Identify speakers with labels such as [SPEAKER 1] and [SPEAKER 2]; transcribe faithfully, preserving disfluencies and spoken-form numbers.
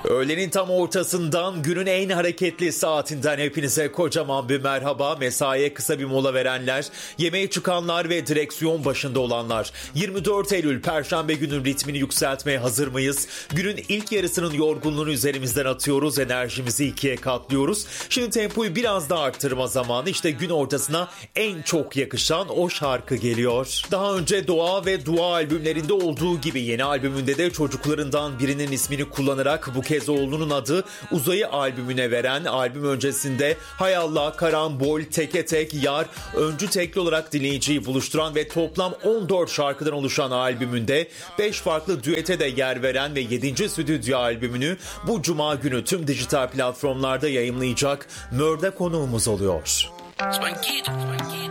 [SPEAKER 1] Öğlenin tam ortasından, günün en hareketli saatinden hepinize kocaman bir merhaba. Mesaiye kısa bir mola verenler, yemeğe çıkanlar ve direksiyon başında olanlar. yirmi dört Eylül Perşembe günün ritmini yükseltmeye hazır mıyız? Günün ilk yarısının yorgunluğunu üzerimizden atıyoruz, enerjimizi ikiye katlıyoruz. Şimdi tempoyu biraz daha arttırma zamanı. İşte gün ortasına en çok yakışan o şarkı geliyor. Daha önce Doğa ve Dua albümlerinde olduğu gibi yeni albümünde de çocuklarından birinin ismini kullanarak bu kez oğlunun adı Uzay'ı albümüne veren, albüm öncesinde Hay Allah, Karambol, Teke Tek, Yar, öncü tekli olarak dinleyiciyi buluşturan ve toplam on dört şarkıdan oluşan albümünde beş farklı düete de yer veren ve yedinci stüdyo albümünü bu cuma günü tüm dijital platformlarda yayımlayacak Mör'de konuğumuz oluyor.
[SPEAKER 2] Spankido, spankido.